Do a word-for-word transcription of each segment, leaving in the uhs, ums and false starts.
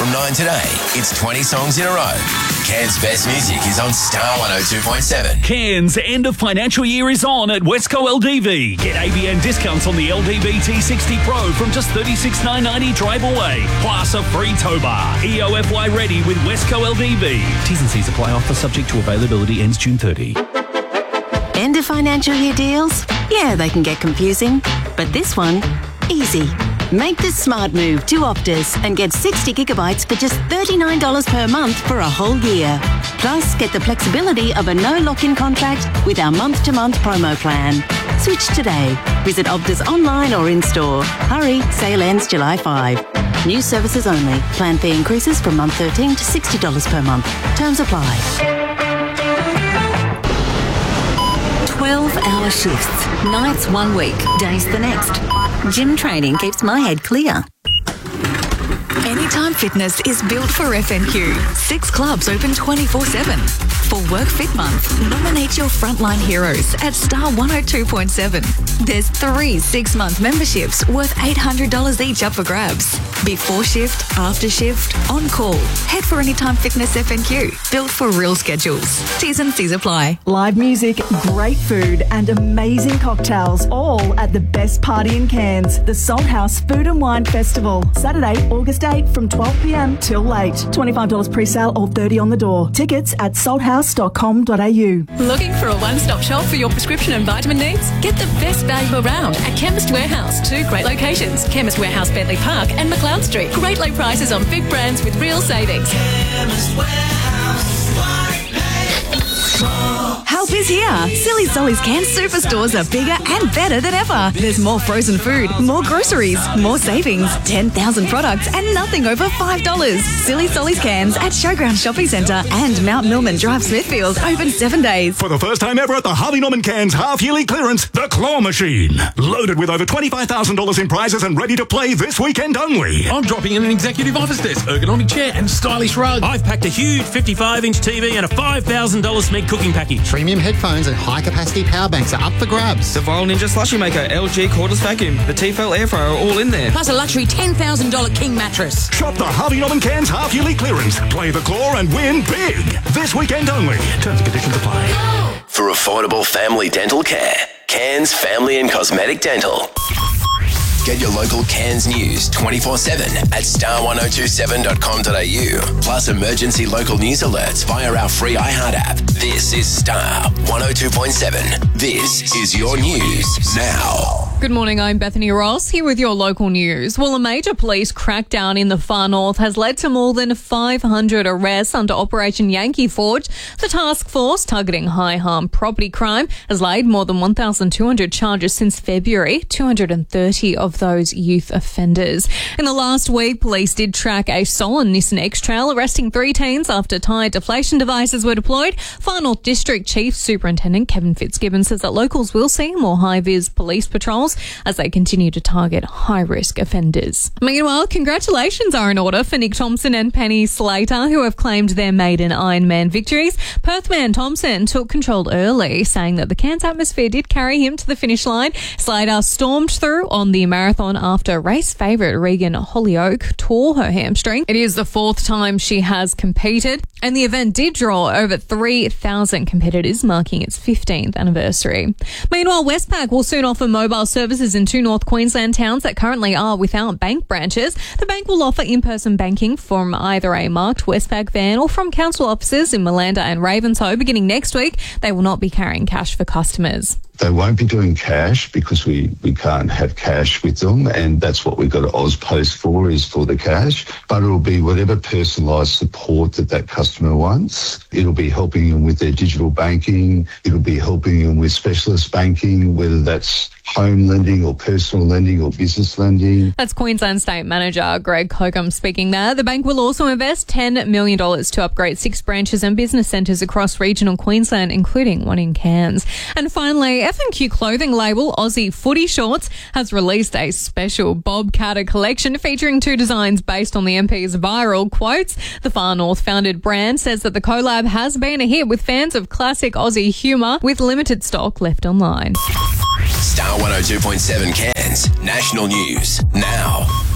From nine today, it's twenty songs in a row. Cairns' best music is on Star one oh two point seven. Cairns' end of financial year is on at Westco L D V. Get A B N discounts on the L D V T sixty Pro from just thirty-six thousand nine hundred ninety drive away, plus a free tow bar. E O F Y ready with Westco L D V. T's and C's apply. Offer subject to availability, ends June thirtieth. End of financial year deals? Yeah, they can get confusing. But this one, easy. Make the smart move to Optus and get sixty gigabytes for just thirty-nine dollars per month for a whole year. Plus, get the flexibility of a no lock-in contract with our month-to-month promo plan. Switch today. Visit Optus online or in-store. Hurry, sale ends July fifth. New services only. Plan fee increases from month thirteen to sixty dollars per month. Terms apply. twelve-hour shifts. Nights one week, days the next. Gym training keeps my head clear. Anytime Fitness is built for F N Q. Six clubs open twenty-four seven. For Work Fit Month, nominate your frontline heroes at Star one oh two point seven. There's three six-month memberships worth eight hundred dollars each up for grabs. Before shift, after shift, on call. Head for Anytime Fitness F N Q. Built for real schedules. T's and C's apply. Live music, great food and amazing cocktails, all at the best party in Cairns, the Salt House Food and Wine Festival. Saturday, August eighth from twelve p m till late. twenty-five dollars pre-sale or thirty dollars on the door. Tickets at salthouse dot com dot a u. Looking for a one-stop shop for your prescription and vitamin needs? Get the best value around at Chemist Warehouse. Two great locations, Chemist Warehouse Bentley Park and McLeod Street. Great low prices on big brands with real savings. Chemist Warehouse. Help is here. Silly Solly's Cairns superstores are bigger and better than ever. There's more frozen food, more groceries, more savings, ten thousand products and nothing over five dollars. Silly Solly's Cairns at Showground Shopping Centre and Mount Millman Drive, Smithfield, open seven days. For the first time ever at the Harvey Norman Cairns half-yearly clearance, the Claw Machine. Loaded with over twenty-five thousand dollars in prizes and ready to play this weekend only. I'm dropping in an executive office desk, ergonomic chair and stylish rug. I've packed a huge fifty-five inch T V and a five thousand dollars Smeg cooking package. Premium headphones and high-capacity power banks are up for grabs. The Viral Ninja Slushy Maker, L G Cordless Vacuum, the Tefal Air Fryer are all in there. Plus a luxury ten thousand dollars King mattress. Shop the Harvey Norman Cairns half-yearly clearance. Play the Claw and win big. This weekend only. Terms and conditions apply. For affordable family dental care, Cairns Family and Cosmetic Dental. Get your local Cairns news twenty-four seven at star one oh two seven dot com dot a u. Plus emergency local news alerts via our free iHeart app. This is Star one oh two point seven. This is your news now. Good morning, I'm Bethany Ross, here with your local news. Well, a major police crackdown in the far north has led to more than five hundred arrests under Operation Yankee Forge. The task force targeting high-harm property crime has laid more than one thousand two hundred charges since February, two hundred thirty of those youth offenders. In the last week, police did track a stolen Nissan X-Trail, arresting three teens after tyre deflation devices were deployed. Far North District Chief Superintendent Kevin Fitzgibbon says that locals will see more high-vis police patrols as they continue to target high-risk offenders. Meanwhile, congratulations are in order for Nick Thompson and Penny Slater, who have claimed their maiden Ironman victories. Perthman Thompson took control early, saying that the Cairns atmosphere did carry him to the finish line. Slater stormed through on the marathon after race favourite Regan Hollyoak tore her hamstring. It is the fourth time she has competed, and the event did draw over three thousand competitors, marking its fifteenth anniversary. Meanwhile, Westpac will soon offer mobile services in two North Queensland towns that currently are without bank branches. The bank will offer in-person banking from either a marked Westpac van or from council offices in Malanda and Ravenshoe. Beginning next week, they will not be carrying cash for customers. They won't be doing cash because we, we can't have cash with them, and that's what we've got AusPost for, is for the cash. But it'll be whatever personalised support that that customer wants. It'll be helping them with their digital banking. It'll be helping them with specialist banking, whether that's home lending or personal lending or business lending. That's Queensland State Manager Greg Cockham speaking there. The bank will also invest ten million dollars to upgrade six branches and business centres across regional Queensland, including one in Cairns. And finally, F and Q clothing label Aussie Footy Shorts has released a special Bob Carter collection featuring two designs based on the M P's viral quotes. The Far North founded brand says that the collab has been a hit with fans of classic Aussie humour, with limited stock left online. Star one oh two point seven Cairns National News now.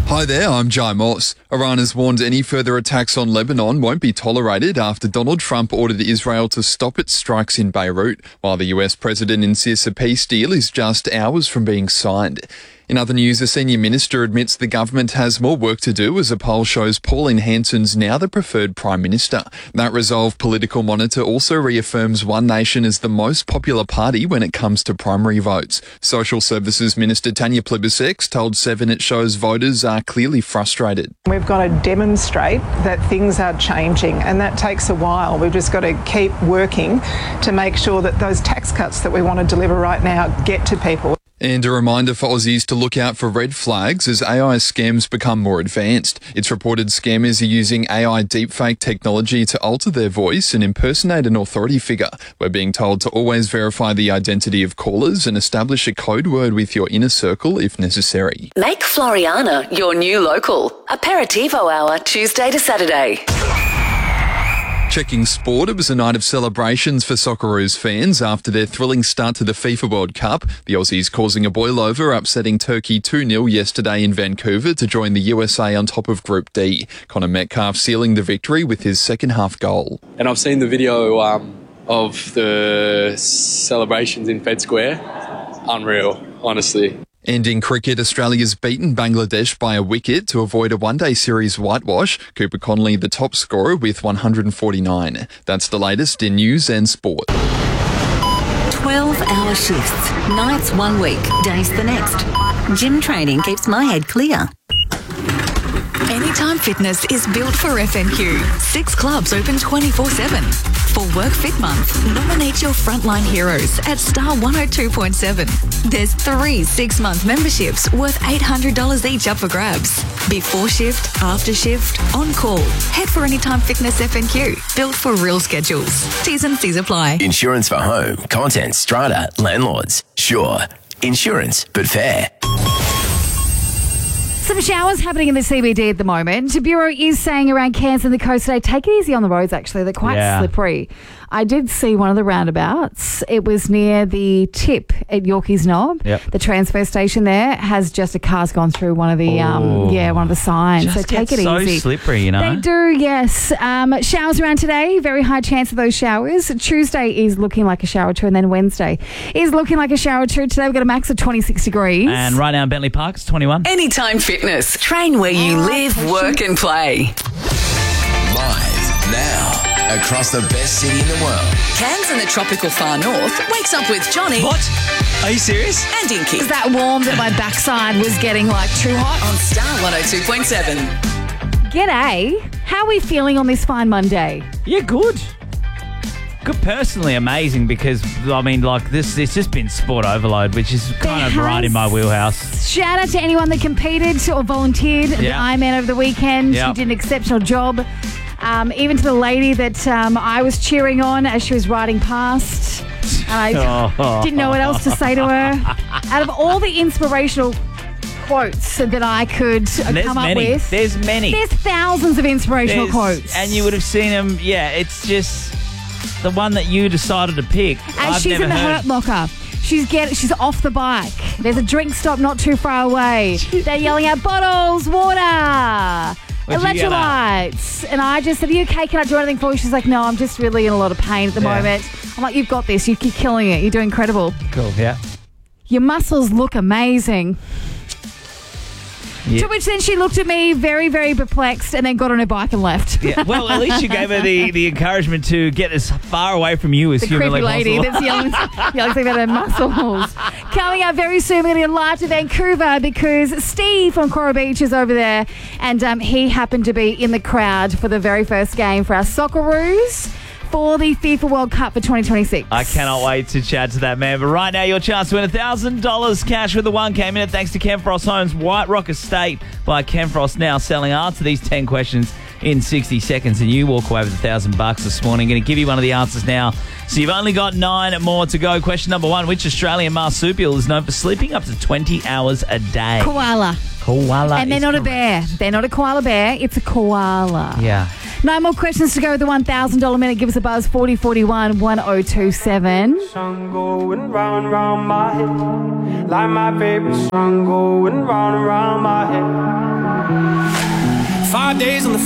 Hi there, I'm Jai Moss. Iran has warned any further attacks on Lebanon won't be tolerated after Donald Trump ordered Israel to stop its strikes in Beirut, while the U S president insists a peace deal is just hours from being signed. In other news, a senior minister admits the government has more work to do as a poll shows Pauline Hanson's now the preferred Prime Minister. That Resolve political monitor also reaffirms One Nation as the most popular party when it comes to primary votes. Social Services Minister Tanya Plibersek told Seven it shows voters are clearly frustrated. We've got to demonstrate that things are changing, and that takes a while. We've just got to keep working to make sure that those tax cuts that we want to deliver right now get to people. And a reminder for Aussies to look out for red flags as A I scams become more advanced. It's reported scammers are using A I deepfake technology to alter their voice and impersonate an authority figure. We're being told to always verify the identity of callers and establish a code word with your inner circle if necessary. Make Floriana your new local. Aperitivo hour, Tuesday to Saturday. Checking sport, it was a night of celebrations for Socceroos fans after their thrilling start to the FIFA World Cup. The Aussies causing a boil-over, upsetting Turkey two nil yesterday in Vancouver to join the U S A on top of Group D. Connor Metcalf sealing the victory with his second-half goal. And I've seen the video um, of the celebrations in Fed Square. Unreal, honestly. And in cricket, Australia's beaten Bangladesh by a wicket to avoid a one-day series whitewash. Cooper Connolly, the top scorer, with one hundred forty-nine. That's the latest in news and sport. twelve-hour shifts. Nights one week, days the next. Gym training keeps my head clear. Anytime Fitness is built for F N Q. Six clubs open twenty-four seven. For Work Fit Month, nominate your frontline heroes at Star one oh two point seven. There's three six-month memberships worth eight hundred dollars each up for grabs. Before shift, after shift, on call. Head for Anytime Fitness F N Q. Built for real schedules. T's and C's apply. Insurance for home, content, strata, landlords. Sure. Insurance, but fair. Some showers happening in the C B D at the moment. The Bureau is saying around Cairns and the coast today, take it easy on the roads, actually. They're quite Yeah. slippery. I did see one of the roundabouts. It was near the tip at Yorkeys Knob. Yep. The transfer station there has just a car's gone through one of the, um, Oh. yeah, one of the signs. Just so take gets it so easy. slippery, you know. They do, yes. Um, showers around today. Very high chance of those showers. Tuesday is looking like a shower too, and then Wednesday is looking like a shower too. Today we've got a max of twenty-six degrees. And right now in Bentley Park, it's twenty-one. Anytime Fitness. Train where you live, work and play. Live now across the best city in the world. Cairns in the tropical far north wakes up with Johnny. What? Are you serious? And Dinky. Is that warm that my backside was getting like too hot? On Star one oh two point seven. G'day. How are we feeling on this fine Monday? Yeah, good. Good, personally amazing because, I mean, like, this it's just been sport overload, which is kind of There right in my has- wheelhouse. Shout out to anyone that competed or volunteered at the Yeah. Ironman over the weekend. Yeah. You did an exceptional job. Um, even to the lady that um, I was cheering on as she was riding past. And I Oh. didn't know what else to say to her. Out of all the inspirational quotes that I could uh, There's come many. up with. There's many. There's thousands of inspirational There's- quotes. And you would have seen them, yeah, it's just the one that you decided to pick. As I've she's never in the heard. hurt locker. She's get she's off the bike. There's a drink stop not too far away. They're yelling out bottles, water, What'd you yell out? electrolytes. And I just said, are you okay? Can I do anything for you? She's like, no, I'm just really in a lot of pain at the Yeah. moment. I'm like, you've got this. You- You're killing it. You're doing incredible. Cool, yeah. Your muscles look amazing. Yeah. To which then she looked at me very, very perplexed and then got on her bike and left. Yeah. Well, at least you gave her the, the encouragement to get as far away from you as The humanly creepy lady possible. that's yelling, yelling something about her muscles. Coming up very soon, we're going to go live to Vancouver because Steve from Coral Beach is over there and um, he happened to be in the crowd for the very first game for our Socceroos for the FIFA World Cup for twenty twenty-six. I cannot wait to chat to that man. But right now, your chance to win one thousand dollars cash with the one K minute thanks to Ken Frost Homes White Rock Estate by Ken Frost, now selling. Answer these ten questions in sixty seconds and you walk away with one thousand bucks this morning. Going to give you one of the answers now. So you've only got nine more to go. Question number one, which Australian marsupial is known for sleeping up to twenty hours a day? Koala. Koala. And they're is not a correct. bear. They're not a koala bear. It's a koala. Yeah. Nine more questions to go with the one thousand dollars minute. Give us a buzz, forty forty-one, one oh two seven. Sun going round, round my head. Like my favorite song going round, round my head. Five days on the